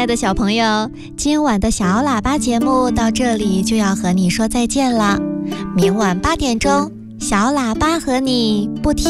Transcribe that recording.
爱的小朋友，今晚的小喇叭节目到这里就要和你说再见了。明晚8点钟，小喇叭和你不听